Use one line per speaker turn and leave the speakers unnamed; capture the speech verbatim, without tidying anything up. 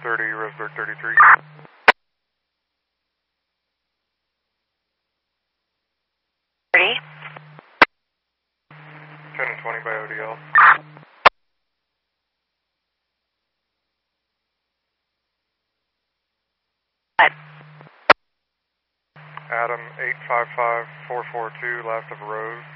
thirty, Roseburg thirty-three.
thirty.
ten and twenty by O D L.
What?
Adam eight five five four four two, last of Rose.